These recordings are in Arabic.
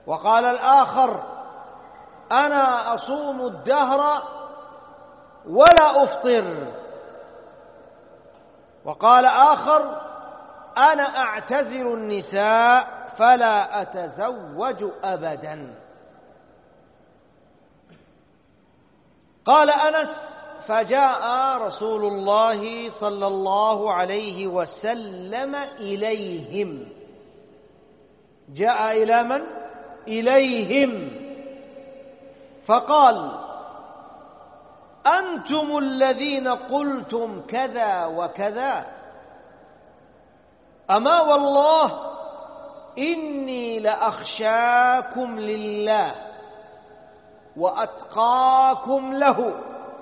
وقال الآخر أنا أصوم الدهر ولا أفطر. وقال آخر أنا أعتزل النساء فلا أتزوج أبدا. قال أنس فجاء رسول الله صلى الله عليه وسلم إليهم. جاء إلى من؟ إليهم، فقال أنتم الذين قلتم كذا وكذا، أما والله إني لأخشاكم لله وأتقاكم له،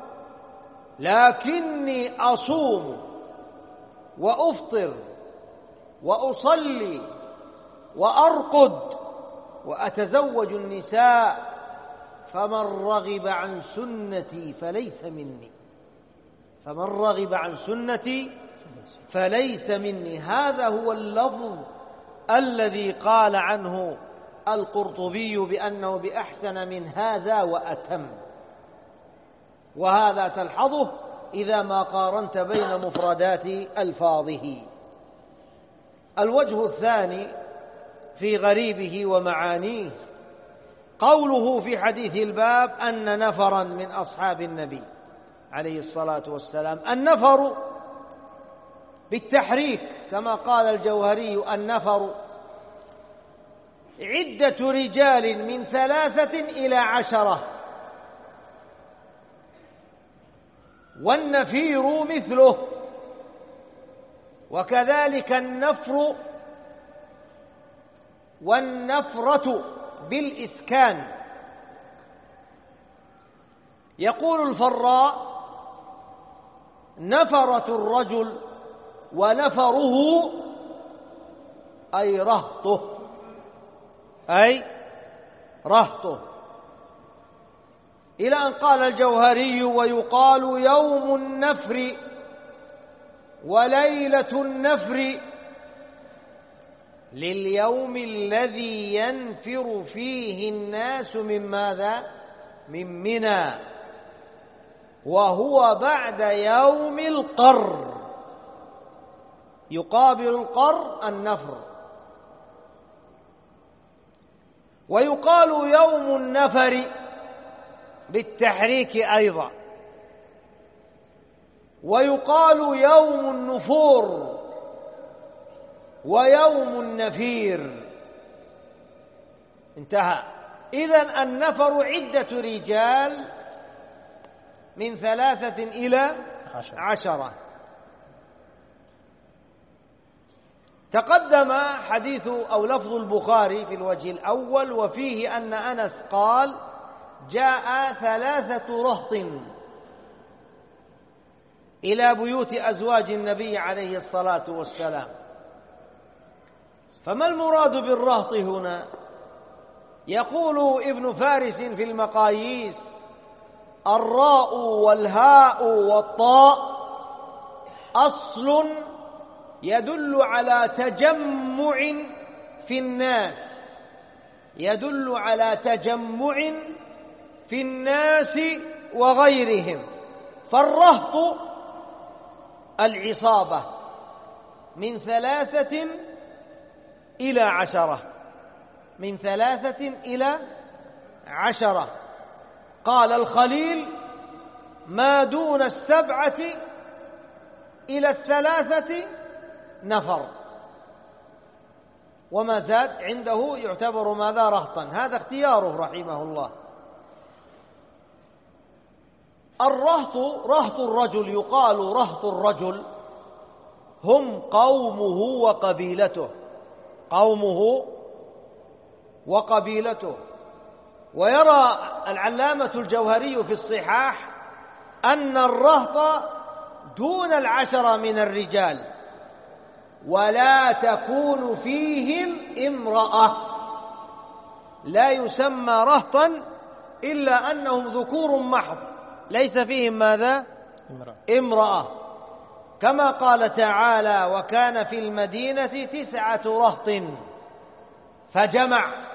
لكني أصوم وأفطر وأصلي وأرقد وأتزوج النساء، فمن رغب عن سنتي فليس مني. فمن رغب عن سنتي فليس مني. هذا هو اللفظ الذي قال عنه القرطبي بأنه بأحسن من هذا وأتم، وهذا تلحظه إذا ما قارنت بين مفردات ألفاظه. الوجه الثاني في غريبه ومعانيه قوله في حديث الباب أن نفرا من أصحاب النبي عليه الصلاة والسلام. النفر بالتحريك كما قال الجوهري النفر عدة رجال من 3 إلى 10، والنفير مثله، وكذلك النفر والنفرة بالإسكان. يقول الفراء نفرة الرجل ونفره أي رهطه، أي رهطه، إلى أن قال الجوهري ويقال يوم النفر وليلة النفر لليوم الذي ينفر فيه الناس من ماذا؟ من منى، وهو بعد يوم القر. يقابل القر النفر. ويقال يوم النفر بالتحريك أيضا، ويقال يوم النفور ويوم النفير. انتهى. إذن النفر عدة رجال من 3 إلى 10. تقدم حديث أو لفظ البخاري في الوجه الأول، وفيه أن أنس قال جاء 3 رهط إلى بيوت أزواج النبي عليه الصلاة والسلام. فما المراد بالرهط هنا؟ يقول ابن فارس في المقاييس الراء والهاء والطاء أصل يدل على تجمع في الناس، يدل على تجمع في الناس وغيرهم. فالرهط العصابة من 3 إلى 10، من 3 إلى 10. قال الخليل ما دون 7 إلى 3 نفر، وما زاد عنده يعتبر ماذا؟ رهطا. هذا اختياره رحمه الله. الرهط رهط الرجل، يقال رهط الرجل هم قومه وقبيلته، قومه وقبيلته. ويرى العلامة الجوهري في الصحاح أن الرهط دون 10 من الرجال، ولا تكون فيهم امرأة. لا يسمى رهطا إلا أنهم ذكور محض، ليس فيهم ماذا؟ امرأة. كما قال تعالى وكان في المدينة 9 رهط فجمع.